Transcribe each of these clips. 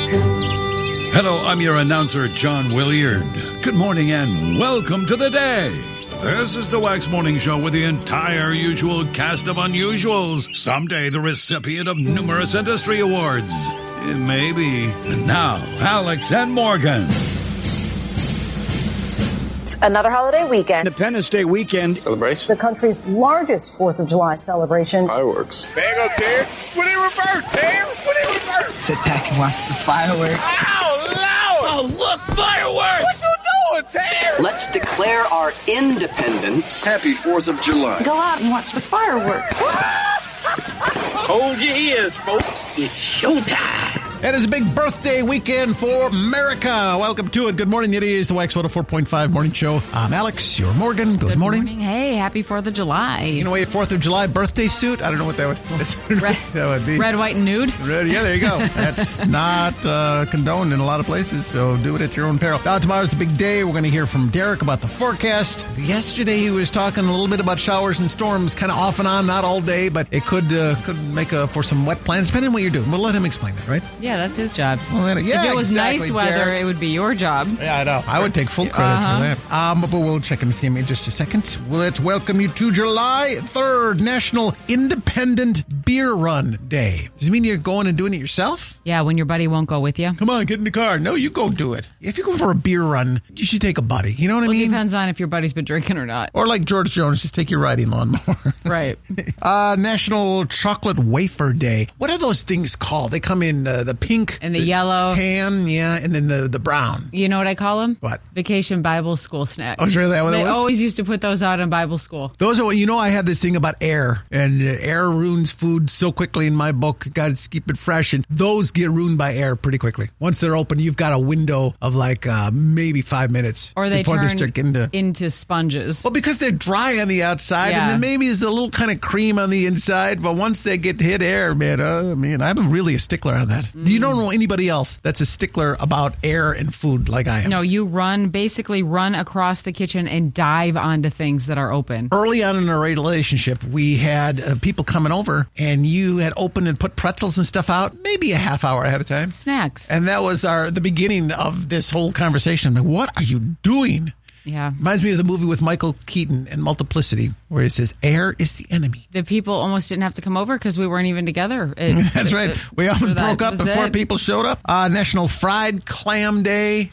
Hello, I'm your announcer, John Williard. Good morning and welcome to the day. This is the Wax Morning Show with the entire usual cast of unusuals. Someday the recipient of numerous industry awards. Maybe. And now, Alex and Morgan. Another holiday weekend. Independence Day weekend. Celebration. The country's largest 4th of July celebration. Fireworks. There you go, Terry. When he reverse, Terry. When he reverse. Sit back and watch the fireworks. Oh, Lord. Oh, look, fireworks. What you doing, Terry? Let's declare our independence. Happy 4th of July. Go out and watch the fireworks. Hold your ears, folks. It's showtime. It is a big birthday weekend for America. Welcome to it. Good morning. It is the Wax 104.5 Morning Show. I'm Alex. You're Morgan. Good morning. Hey, happy 4th of July. You know, a 4th of July birthday suit? I don't know what that would be. Red, white, and nude? Red, yeah, there you go. That's not condoned in a lot of places, so do it at your own peril. Now, tomorrow's the big day. We're going to hear from Derek about the forecast. Yesterday, he was talking a little bit about showers and storms, kind of off and on, not all day, but it could make for some wet plans, depending on what you're doing. We'll let him explain that, right? Yeah, that's his job. Well, if it was nice weather, Derek. it would be your job. Yeah, I know. I would take full credit for that. But we'll check in with him in just a second. Let's welcome you to July 3rd, National Independent Beer Run Day. Does it mean you're going and doing it yourself? Yeah, when your buddy won't go with you. Come on, get in the car. No, you go do it. If you're going for a beer run, you should take a buddy. You know what I mean? It depends on if your buddy's been drinking or not. Or like George Jones, just take your riding lawnmower. Right. National Chocolate Wafer Day. What are those things called? They come in the pink. And the yellow. Tan, yeah, and then the brown. You know what I call them? What? Vacation Bible School snacks. Oh, is really that what it was? They always used to put those out in Bible school. Those are, I have this thing about air, and air ruins food so quickly in my book. Got to keep it fresh, and those get ruined by air pretty quickly. Once they're open, you've got a window of like maybe 5 minutes. Or they before turn they start into sponges. Well, because they're dry on the outside, Yeah. and then maybe there's a little kind of cream on the inside, but once they get hit air, man, I'm really a stickler on that. You don't know anybody else that's a stickler about air and food like I am. No, you basically run across the kitchen and dive onto things that are open. Early on in our relationship, we had people coming over, and you had opened and put pretzels and stuff out maybe a half hour ahead of time. Snacks. And that was the beginning of this whole conversation. I'm like, what are you doing? Yeah. Reminds me of the movie with Michael Keaton and Multiplicity, where he says, air is the enemy. The people almost didn't have to come over because we weren't even together. That's right. We almost broke up before it. people showed up. National Fried Clam Day.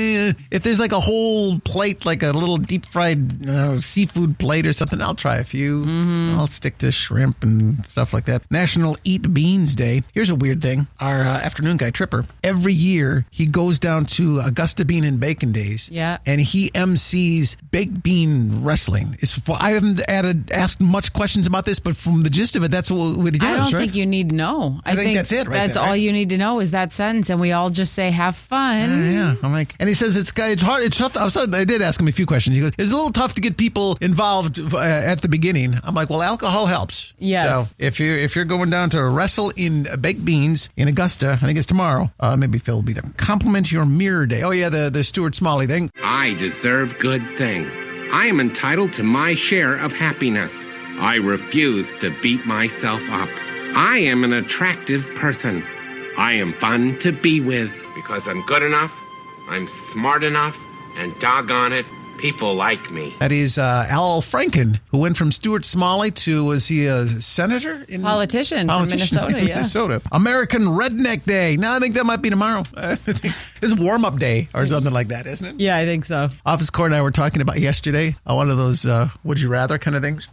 If there's like a whole plate, like a little deep fried seafood plate or something, I'll try a few. Mm-hmm. I'll stick to shrimp and stuff like that. National Eat Beans Day. Here's a weird thing. Our afternoon guy, Tripper, every year he goes down to Augusta Bean and Bacon Days. Yeah. And he MCs baked bean wrestling. I haven't asked much questions about this, but from the gist of it, that's what he does, I don't right? think you need to know. I think that's it, right? That's all you need to know is that sentence, and we all just say, have fun. Yeah. I'm like, and he says it's hard. It's tough. I did ask him a few questions. He goes, it's a little tough to get people involved at the beginning. I'm like, well, alcohol helps. Yes. So if you're going down to wrestle in baked beans in Augusta, I think it's tomorrow. Maybe Phil will be there. Compliment your mirror day. Oh yeah, the Stuart Smalley thing. I deserve good things. I am entitled to my share of happiness. I refuse to beat myself up. I am an attractive person. I am fun to be with because I'm good enough, I'm smart enough, and doggone it, people like me. That is Al Franken, who went from Stuart Smalley to, was he a senator? Politician from Minnesota, yeah. Minnesota. American Redneck Day. No, I think that might be tomorrow. It's warm-up day or something like that, isn't it? Yeah, I think so. Office Core and I were talking about yesterday, one of those would you rather kind of things.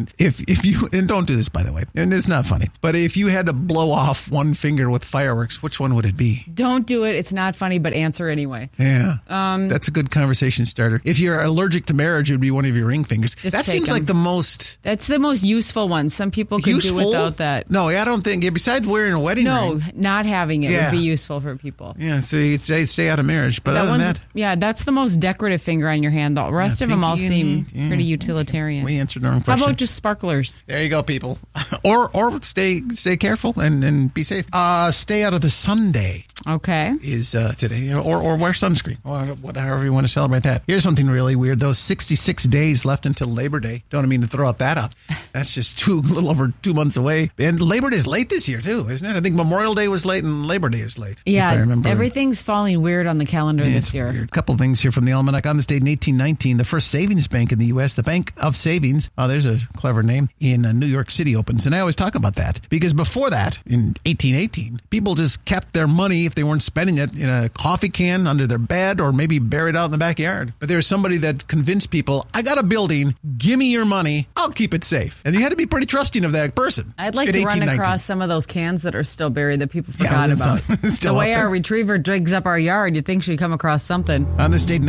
If you, and don't do this, by the way, and it's not funny, but if you had to blow off one finger with fireworks, which one would it be? Don't do it. It's not funny, but answer anyway. Yeah. That's a good conversation starter. If you're allergic to marriage, it would be one of your ring fingers. That seems like the most... That's the most useful one. Some people could do without that. No, I don't think. Besides wearing a wedding ring. No, not having it would be useful for people. Yeah, so you'd say stay out of marriage. But other than that, yeah, that's the most decorative finger on your hand. The rest of them all seem pretty utilitarian. We answered our own question. How about just sparklers? There you go, people. or stay careful and be safe. Stay out of the Sunday. Okay. Is today, or wear sunscreen, or however you want to celebrate that. Here's something really weird. Those 66 days left until Labor Day. Don't mean to throw out that up. That's just a little over 2 months away. And Labor Day is late this year, too, isn't it? I think Memorial Day was late and Labor Day is late. Yeah, if I remember. Everything's falling weird on the calendar this year. A couple things here from the Almanac. On this date in 1819, the first savings bank in the U.S., the Bank of Savings, there's a clever name, in New York City opens. And I always talk about that because before that, in 1818, people just kept their money, if they weren't spending it, in a coffee can under their bed or maybe buried out in the backyard. But there was somebody that convinced people, I got a building, give me your money, I'll keep it safe. And you had to be pretty trusting of that person. I'd like to run across some of those cans that are still buried that people forgot about. The way our retriever digs up our yard, you'd think she'd come across something. On this date in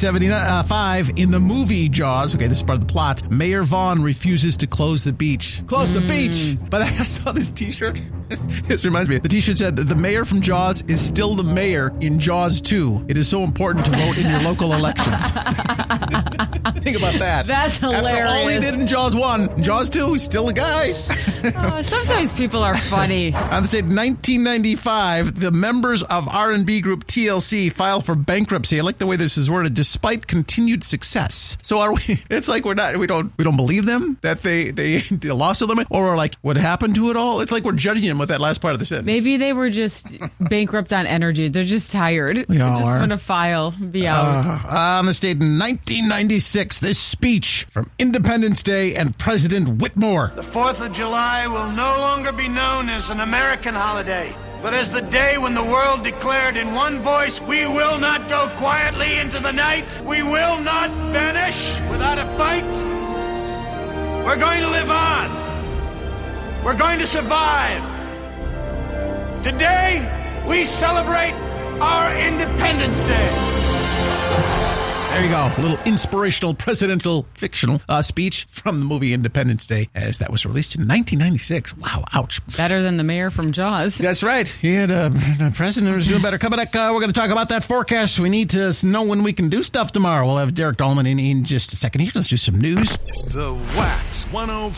1975, in the movie Jaws, okay, this is part of the plot, Mayor Vaughn refuses to close the beach. Close the beach! But I saw this t-shirt. This reminds me. The t-shirt said, the mayor from Jaws is still the mayor in Jaws 2. It is so important to vote in your local elections. Think about that. That's hilarious. After all he did in Jaws 1, Jaws 2, he's still a guy. Sometimes people are funny. On the date 1995, the members of R&B group TLC file for bankruptcy. I like the way this is worded, despite continued success. So are we? It's like we don't believe them that they lost a limit, or we're like, what happened to it all? It's like we're judging them with that last part of the sentence. Maybe they were just bankrupt on energy. They're just tired. They're just going to file, be out. On this date in 1996, this speech from Independence Day and President Whitmore. The 4th of July will no longer be known as an American holiday, but as the day when the world declared in one voice, we will not go quietly into the night. We will not vanish without a fight. We're going to live on. We're going to survive. Today, we celebrate our Independence Day. There you go. A little inspirational presidential fictional speech from the movie Independence Day, as that was released in 1996. Wow, ouch. Better than the mayor from Jaws. That's right. He had a president who was doing better. Coming up, we're going to talk about that forecast. We need to know when we can do stuff tomorrow. We'll have Derek Dahlman in just a second here. Let's do some news. The Wax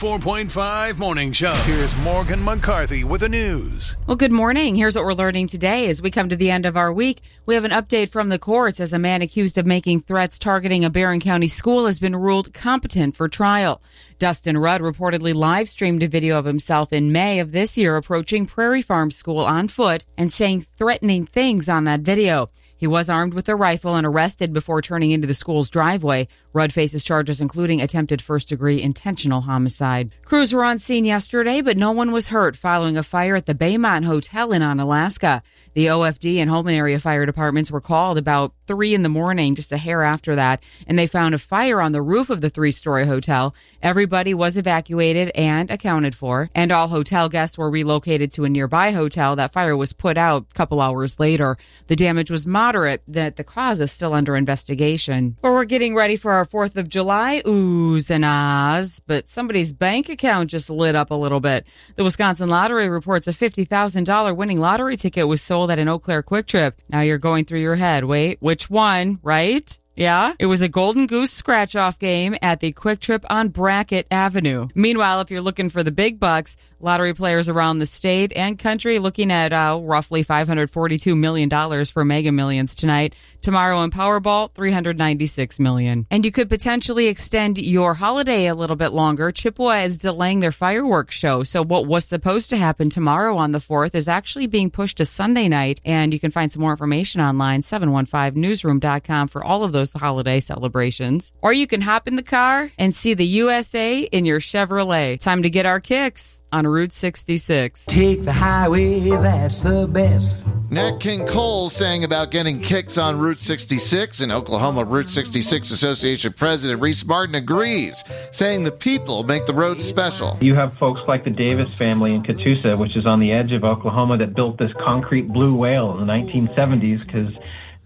104.5 Morning Show. Here's Morgan McCarthy with the news. Well, good morning. Here's what we're learning today. As we come to the end of our week, we have an update from the courts as a man accused of making threats targeting a Barron County school has been ruled competent for trial. Dustin Rudd reportedly live-streamed a video of himself in May of this year approaching Prairie Farm School on foot and saying threatening things on that video. He was armed with a rifle and arrested before turning into the school's driveway. Rudd faces charges including attempted first-degree intentional homicide. Crews were on scene yesterday, but no one was hurt following a fire at the Baymont Hotel in Onalaska. The OFD and Holman area fire departments were called about 3 in the morning, just a hair after that, and they found a fire on the roof of the 3-story hotel. Everybody was evacuated and accounted for, and all hotel guests were relocated to a nearby hotel. That fire was put out a couple hours later. The damage was moderate. The cause is still under investigation. But we're getting ready for our 4th of July oohs and ahs, but somebody's bank account just lit up a little bit. The Wisconsin Lottery reports a $50,000 winning lottery ticket was sold at an Eau Claire Quick Trip. Now you're going through your head. Wait, which one, right? Yeah, it was a Golden Goose scratch-off game at the Quick Trip on Brackett Avenue. Meanwhile, if you're looking for the big bucks, lottery players around the state and country looking at roughly $542 million for Mega Millions tonight. Tomorrow in Powerball, $396 million. And you could potentially extend your holiday a little bit longer. Chippewa is delaying their fireworks show. So what was supposed to happen tomorrow on the 4th is actually being pushed to Sunday night. And you can find some more information online, 715newsroom.com for all of those holiday celebrations. Or you can hop in the car and see the USA in your Chevrolet. Time to get our kicks on Route 66. Take the highway, that's the best. Nat King Cole saying about getting kicks on Route 66. In Oklahoma, Route 66 Association President Reese Martin agrees, saying the people make the road special. You have folks like the Davis family in Catoosa, which is on the edge of Oklahoma, that built this concrete blue whale in the 1970s because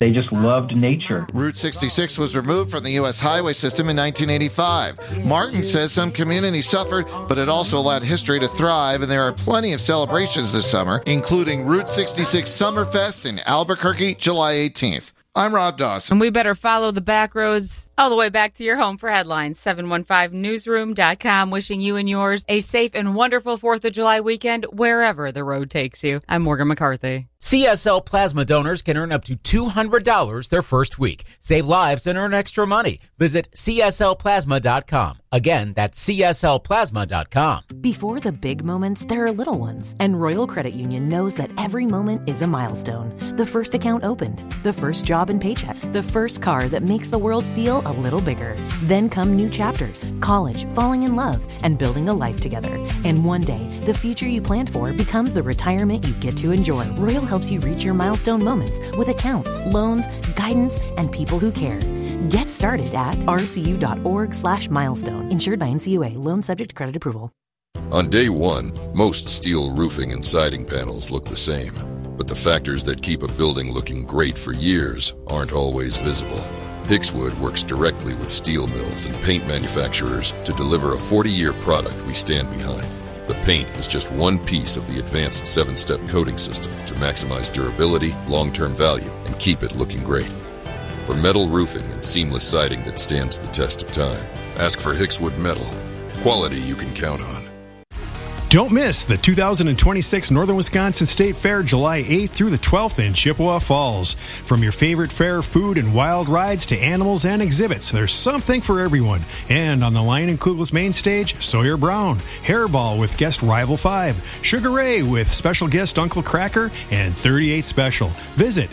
They just loved nature. Route 66 was removed from the U.S. highway system in 1985. Martin says some communities suffered, but it also allowed history to thrive, and there are plenty of celebrations this summer, including Route 66 Summerfest in Albuquerque, July 18th. I'm Rob Dawson. And we better follow the back roads all the way back to your home for headlines. 715newsroom.com, wishing you and yours a safe and wonderful 4th of July weekend wherever the road takes you. I'm Morgan McCarthy. CSL plasma donors can earn up to $200 their first week. Save lives and earn extra money. Visit cslplasma.com. Again, that's cslplasma.com. Before the big moments, there are little ones. And Royal Credit Union knows that every moment is a milestone. The first account opened, the first job and paycheck, the first car that makes the world feel a little bigger. Then come new chapters, college, falling in love, and building a life together. And one day, the future you planned for becomes the retirement you get to enjoy. Royal helps you reach your milestone moments with accounts, loans, guidance, and people who care. Get started at rcu.org/milestone. Insured by NCUA. Loan subject to credit approval. On day one, most steel roofing and siding panels look the same. But the factors that keep a building looking great for years aren't always visible. Hixwood works directly with steel mills and paint manufacturers to deliver a 40-year product we stand behind. The paint is just one piece of the advanced 7-step coating system to maximize durability, long-term value, and keep it looking great. For metal roofing and seamless siding that stands the test of time, ask for Hixwood Metal. Quality you can count on. Don't miss the 2026 Northern Wisconsin State Fair, July 8th through the 12th in Chippewa Falls. From your favorite fair food and wild rides to animals and exhibits, there's something for everyone. And on the Lion and Kugel's main stage, Sawyer Brown, Hairball with guest Rival 5, Sugar Ray with special guest Uncle Cracker, and 38 Special. Visit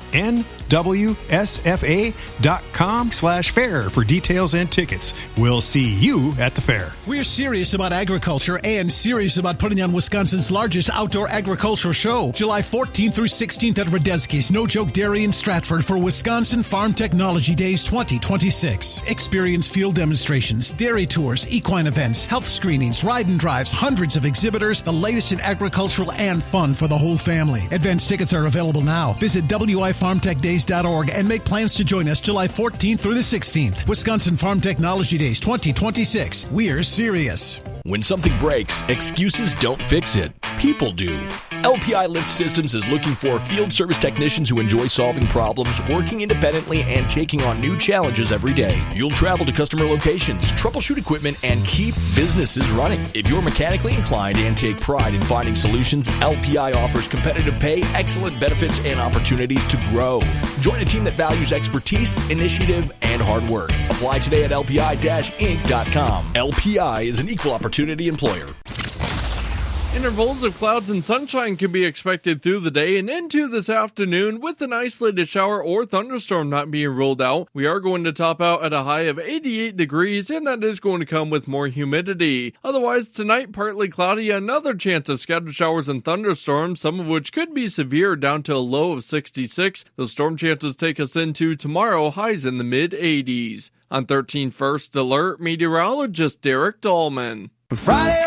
nwsfa.com/fair for details and tickets. We'll see you at the fair. We're serious about agriculture and serious about putting on Wisconsin's largest outdoor agricultural show, July 14th through 16th at Radetzky's No Joke Dairy in Stratford for Wisconsin Farm Technology Days 2026. Experience field demonstrations, dairy tours, equine events, health screenings, ride and drives, hundreds of exhibitors, the latest in agricultural and fun for the whole family. Advance tickets are available now. Visit wifarmtechdays.org and make plans to join us July 14th through the 16th. Wisconsin Farm Technology Days 2026. We're serious. When something breaks, excuses don't fix it. People do. LPI Lift Systems is looking for field service technicians who enjoy solving problems, working independently, and taking on new challenges every day. You'll travel to customer locations, troubleshoot equipment, and keep businesses running. If you're mechanically inclined and take pride in finding solutions, LPI offers competitive pay, excellent benefits, and opportunities to grow. Join a team that values expertise, initiative, and hard work. Apply today at lpi-inc.com. LPI is an equal opportunity employer. Intervals of clouds and sunshine can be expected through the day and into this afternoon, with an isolated shower or thunderstorm not being ruled out. We are going to top out at a high of 88 degrees, and that is going to come with more humidity. Otherwise, tonight, partly cloudy, another chance of scattered showers and thunderstorms, some of which could be severe, down to a low of 66. Those storm chances take us into tomorrow, highs in the mid-80s. On 13 First Alert, meteorologist Derek Dahlman. Friday